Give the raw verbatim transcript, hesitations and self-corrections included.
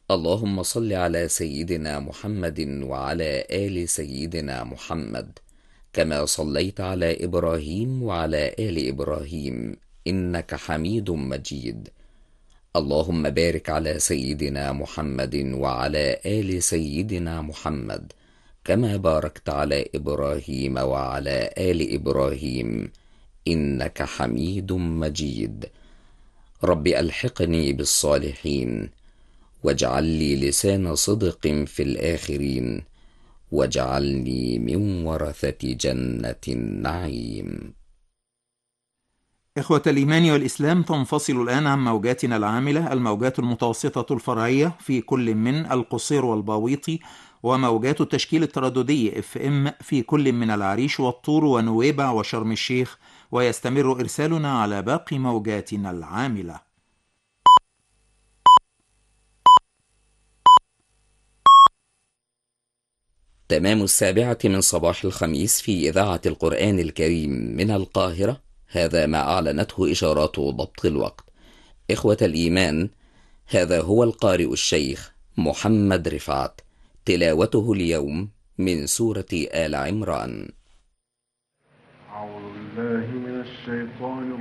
اللهم صل على سيدنا محمد وعلى آل سيدنا محمد، كما صليت على إبراهيم وعلى آل إبراهيم إنك حميد مجيد. اللهم بارك على سيدنا محمد وعلى آل سيدنا محمد، كما باركت على إبراهيم وعلى آل إبراهيم إنك حميد مجيد. رب ألحقني بالصالحين، واجعل لي لسان صدق في الآخرين، واجعلني من ورثة جنة النعيم. إخوة الإيمان والإسلام، تنفصل الآن عن موجاتنا العاملة الموجات المتوسطة الفرعية في كل من القصير والباويطي، وموجات التشكيل الترددي اف ام في كل من العريش والطور ونويبع وشرم الشيخ، ويستمر إرسالنا على باقي موجاتنا العاملة. تمام السابعة من صباح الخميس في إذاعة القرآن الكريم من القاهرة، هذا ما أعلنته إشارات ضبط الوقت. إخوة الإيمان، هذا هو القارئ الشيخ محمد رفعت، تلاوته اليوم من سورة آل عمران. أعوذ بالله من الشيطان